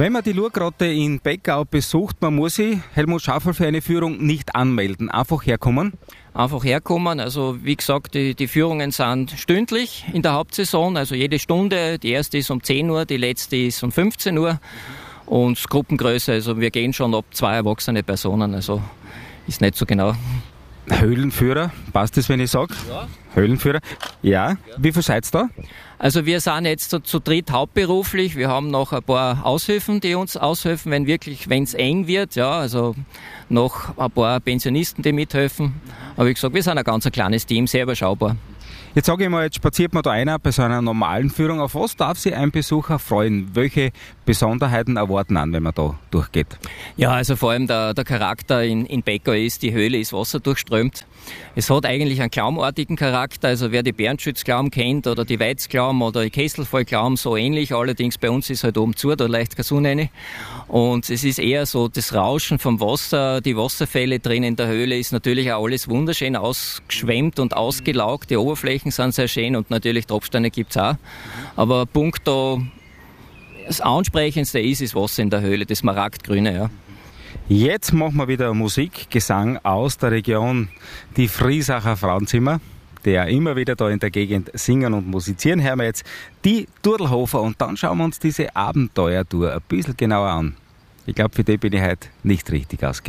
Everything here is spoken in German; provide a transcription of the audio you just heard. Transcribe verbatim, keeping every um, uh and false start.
Wenn man die Lurgrotte in Beckau besucht, man muss sich, Helmut Schaffel, für eine Führung nicht anmelden. Einfach herkommen? Einfach herkommen. Also wie gesagt, die, die Führungen sind stündlich in der Hauptsaison, also jede Stunde. Die erste ist um zehn Uhr, die letzte ist um fünfzehn Uhr. Und Gruppengröße, also wir gehen schon ab zwei erwachsene Personen, also ist nicht so genau. Höhlenführer, passt das, wenn ich sage? Ja. Höhlenführer, ja. ja. Wie viel seid ihr da? Also wir sind jetzt zu, zu dritt hauptberuflich. Wir haben noch ein paar Aushilfen, die uns aushelfen, wenn wirklich, wenn es eng wird. Ja, also noch ein paar Pensionisten, die mithelfen. Aber wie gesagt, wir sind ein ganz ein kleines Team, sehr überschaubar. Jetzt sage ich mal, jetzt spaziert man da einer bei so einer normalen Führung. Auf was darf sich ein Besucher freuen? Welche Besonderheiten erwarten an, wenn man da durchgeht? Ja, also vor allem der, der Charakter in, in Beckau ist, die Höhle ist wasserdurchströmt. Es hat eigentlich einen klaumartigen Charakter, also wer die Bärenschützklaum kennt oder die Weizklaum oder die Kesselfallklaum, so ähnlich. Allerdings bei uns ist halt oben zu, da leicht keine Sonne rein. Und es ist eher so das Rauschen vom Wasser, die Wasserfälle drin in der Höhle ist natürlich auch alles wunderschön ausgeschwemmt und ausgelaugt. Die Oberflächen sind sehr schön und natürlich Tropfsteine gibt es auch. Aber punkto das Ansprechendste ist das Wasser in der Höhle, das Smaragdgrüne, ja. Jetzt machen wir wieder Musik, Gesang aus der Region, die Friesacher Frauenzimmer, die ja immer wieder da in der Gegend singen und musizieren. Hören wir jetzt die Turtelhofer und dann schauen wir uns diese Abenteuertour ein bisschen genauer an. Ich glaube, für die bin ich heute nicht richtig ausgegangen.